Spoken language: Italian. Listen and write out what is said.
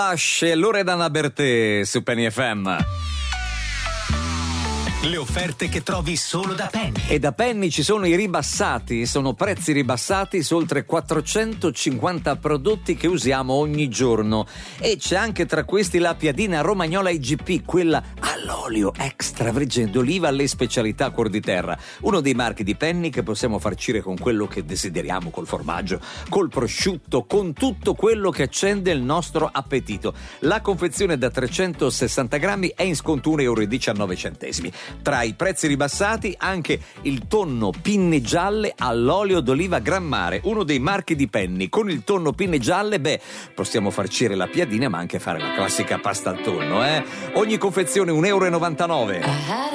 Asce Loredana Bertè su Penny FM. Le offerte che trovi solo da Penny. E da Penny ci sono i ribassati, sono prezzi ribassati su oltre 450 prodotti che usiamo ogni giorno. E c'è anche tra questi la piadina romagnola IGP, quella all'olio extravergine d'oliva alle specialità cuor di terra. Uno dei marchi di Penny che possiamo farcire con quello che desideriamo, col formaggio, col prosciutto, con tutto quello che accende il nostro appetito. La confezione da 360 grammi è in sconto €1,19. Tra i prezzi ribassati anche il tonno pinne gialle all'olio d'oliva Gran Mare, uno dei marchi di Penny. Con il tonno pinne gialle, possiamo farcire la piadina ma anche fare la classica pasta al tonno, Ogni confezione €1,99.